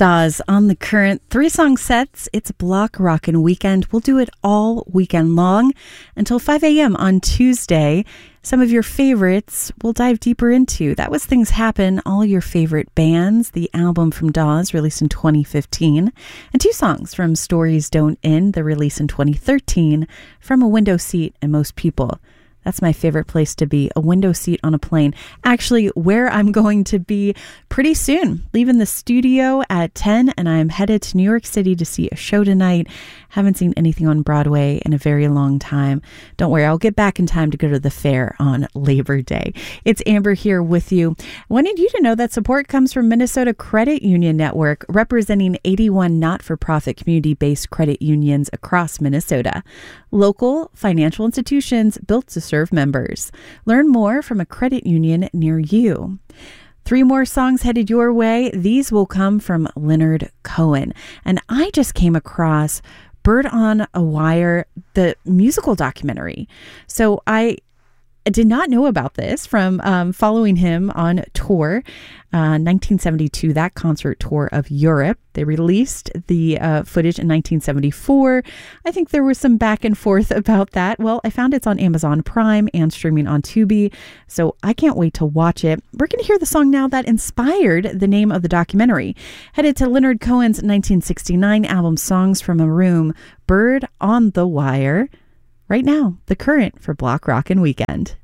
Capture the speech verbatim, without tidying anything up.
Dawes on the Current. Three song sets. It's Block Rockin' Weekend. We'll do it all weekend long until five a.m. on Tuesday. Some of your favorites we'll dive deeper into. That was Things Happen, all your favorite bands, the album from Dawes, released in twenty fifteen, and two songs from Stories Don't End, the release in twenty thirteen, From a Window Seat and Most People. That's my favorite place to be, a window seat on a plane. Actually, where I'm going to be pretty soon. Leaving the studio at ten, and I'm headed to New York City to see a show tonight. Haven't seen anything on Broadway in a very long time. Don't worry, I'll get back in time to go to the fair on Labor Day. It's Amber here with you. I wanted you to know that support comes from Minnesota Credit Union Network, representing eighty-one not-for-profit community-based credit unions across Minnesota. Local financial institutions built to serve members. Learn more from a credit union near you. Three more songs headed your way. These will come from Leonard Cohen. And I just came across Bird on a Wire, the musical documentary. So I did not know about this from um, following him on tour, uh, nineteen seventy-two, that concert tour of Europe. They released the uh, footage in nineteen seventy-four. I think there was some back and forth about that. Well, I found it's on Amazon Prime and streaming on Tubi, so I can't wait to watch it. We're going to hear the song now that inspired the name of the documentary. Headed to Leonard Cohen's nineteen sixty-nine album Songs from a Room, Bird on the Wire. Right now, The Current for Block Rockin' Weekend.